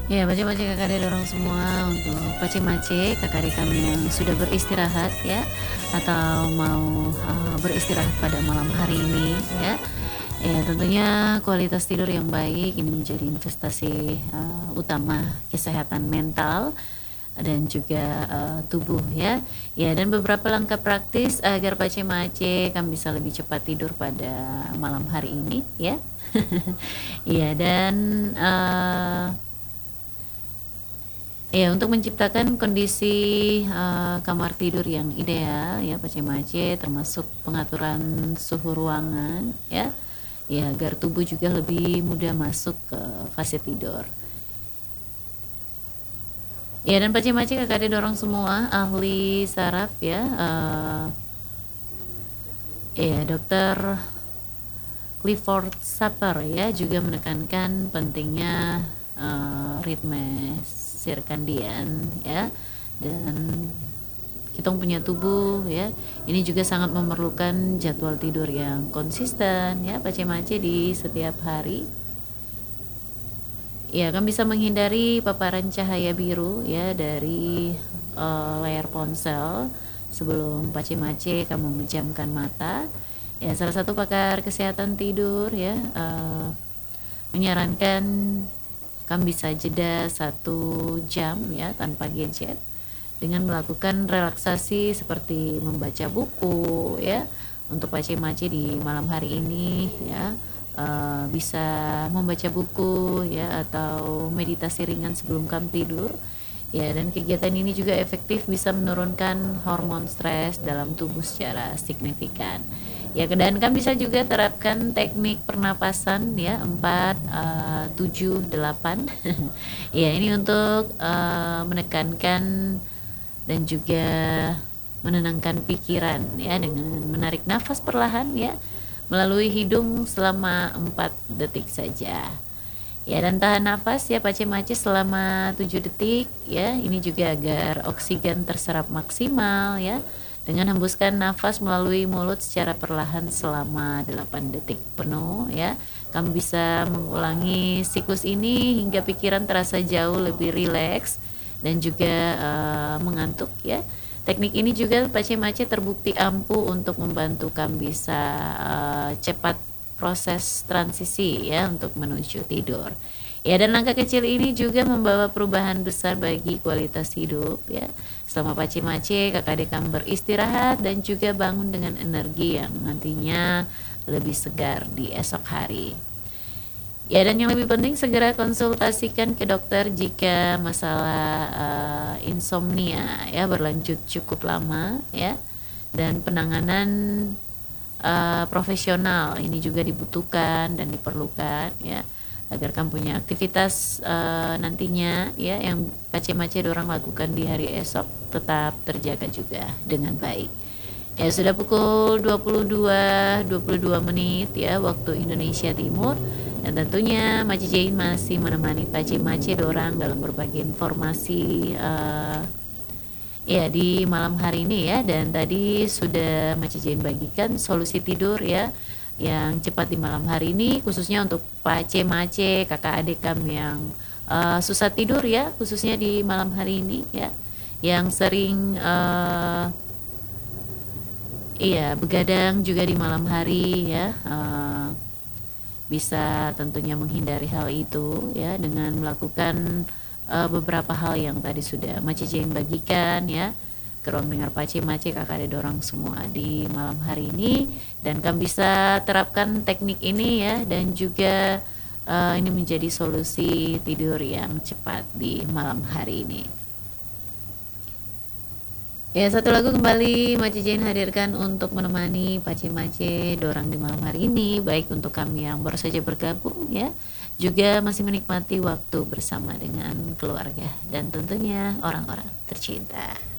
Ya, baca-baca kakak dari orang semua untuk pace-mace kakak adik kami yang sudah beristirahat ya, atau mau beristirahat pada malam hari ini ya. Ya, tentunya kualitas tidur yang baik ini menjadi investasi utama kesehatan mental dan juga tubuh ya. Ya, dan beberapa langkah praktis agar pace-mace kami bisa lebih cepat tidur pada malam hari ini ya. Iya, dan ya, untuk menciptakan kondisi kamar tidur yang ideal ya pace-mace, termasuk pengaturan suhu ruangan ya, agar tubuh juga lebih mudah masuk ke fase tidur. Ya, dan pace-mace kakak dorong semua ahli saraf ya, dokter Clifford Saper ya juga menekankan pentingnya ritme sirkadian ya, dan kita punya tubuh ya, ini juga sangat memerlukan jadwal tidur yang konsisten ya pace-mace di setiap hari. Ya, kan bisa menghindari paparan cahaya biru ya dari layar ponsel sebelum pace-mace kamu memejamkan mata. Ya, salah satu pakar kesehatan tidur ya menyarankan kamu bisa jeda 1 jam ya tanpa gadget dengan melakukan relaksasi seperti membaca buku ya. Untuk pace-mace di malam hari ini ya bisa membaca buku ya atau meditasi ringan sebelum kamu tidur ya, dan kegiatan ini juga efektif bisa menurunkan hormon stres dalam tubuh secara signifikan ya. Dan kan bisa juga terapkan teknik pernapasan ya 4-7-8 ya, ini untuk menekankan dan juga menenangkan pikiran ya dengan menarik nafas perlahan ya melalui hidung selama 4 detik saja ya, dan tahan nafas ya pace-mace selama 7 detik ya, ini juga agar oksigen terserap maksimal ya, dengan hembuskan nafas melalui mulut secara perlahan selama 8 detik penuh ya. Kamu bisa mengulangi siklus ini hingga pikiran terasa jauh lebih rileks dan juga mengantuk ya. Teknik ini juga pace-mace terbukti ampuh untuk membantu kamu bisa cepat proses transisi ya untuk menuju tidur. Ya, dan langkah kecil ini juga membawa perubahan besar bagi kualitas hidup ya. Selama pace-mace kakak adik kamu beristirahat dan juga bangun dengan energi yang nantinya lebih segar di esok hari. Ya, dan yang lebih penting segera konsultasikan ke dokter jika masalah insomnia ya berlanjut cukup lama ya, dan penanganan profesional ini juga dibutuhkan dan diperlukan ya, agar kamu punya aktivitas nantinya ya yang pace-mace dorang lakukan di hari esok tetap terjaga juga dengan baik. Ya, sudah pukul 22.22 menit ya waktu Indonesia Timur, dan tentunya Maci Jain masih menemani pace-mace dorang dalam berbagai informasi ya di malam hari ini ya. Dan tadi sudah Maci Jain bagikan solusi tidur ya yang cepat di malam hari ini, khususnya untuk pace-mace kakak adik kami yang susah tidur ya, khususnya di malam hari ini ya, yang sering begadang juga di malam hari ya, bisa tentunya menghindari hal itu ya dengan melakukan beberapa hal yang tadi sudah Maci Jain bagikan ya ke ruang dengar pace-mace kakak adik dorang semua di malam hari ini, dan kamu bisa terapkan teknik ini ya, dan juga ini menjadi solusi tidur yang cepat di malam hari ini. Ya, satu lagu kembali Maci Jain hadirkan untuk menemani pace-mace dorang di malam hari ini, baik untuk kami yang baru saja bergabung ya, juga masih menikmati waktu bersama dengan keluarga dan tentunya orang-orang tercinta.